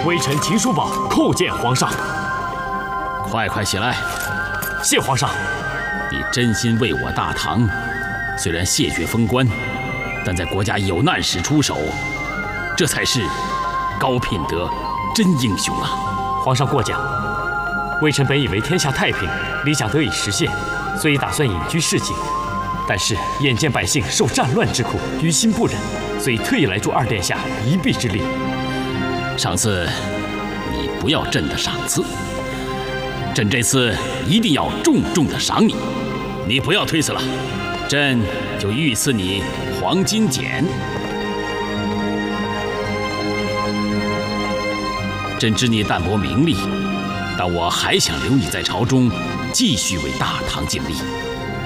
微臣秦叔宝叩见皇上。 快起来！ 谢皇上。 你真心为我大唐，虽然谢绝封官，但在国家有难时出手，这才是高品德、真英雄啊！ 皇上过奖。微臣本以为天下太平，理想得以实现，所以打算隐居市井。但是眼见百姓受战乱之苦，于心不忍，所以特意来助二殿下一臂之力。 赏赐，你不要朕的赏赐，朕这次一定要重重的赏你。你不要推辞了，朕就御赐你黄金简。朕知你淡泊名利，但我还想留你在朝中，继续为大唐尽力。